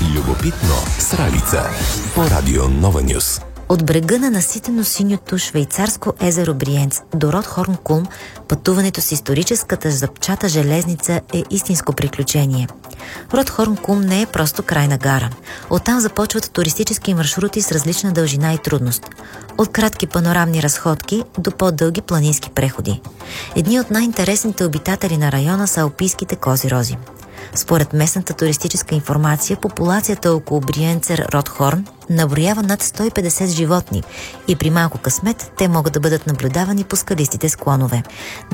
Любопитно с Ралица по Радио Нова Нюс. От брега на наситено синьото швейцарско езеро Бриенц до Ротхорн-Кулм пътуването с историческата зъбчата железница е истинско приключение. Ротхорн-Кулм не е просто крайна гара. Оттам започват туристически маршрути с различна дължина и трудност. От кратки панорамни разходки до по-дълги планински преходи. Едни от най-интересните обитатели на района са алпийските кози-рози. Според местната туристическа информация, популацията около Бриенцер Ротхорн наброява над 150 животни и при малко късмет те могат да бъдат наблюдавани по скалистите склонове.